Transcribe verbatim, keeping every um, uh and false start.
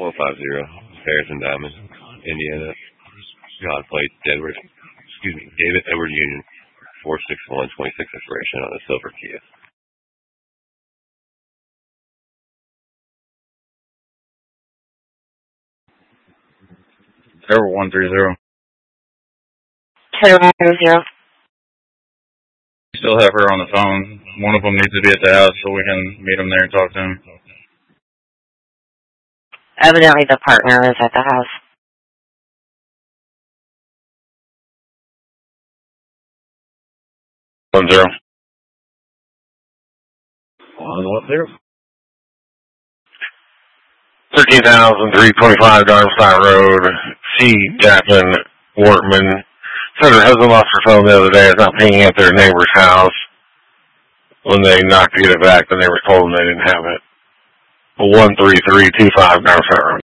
one five zero, Harrison Diamond, Indiana. God plate, Edward, excuse me, David Edward Union, four six one, twenty-six expiration on a silver Kia. Tower one three zero. Tower one three zero. Still have her on the phone. One of them needs to be at the house so we can meet him there and talk to him. Evidently the partner is at the house. One zero. One one zero. thirteen thousand three hundred twenty-five Darmstadt Road, C. Jackman Workman. Said her husband lost her phone the other day. It's not pinging at their neighbor's house. When they knocked to get it back, the neighbors told them they didn't have it. one three three two five Darmstadt Road.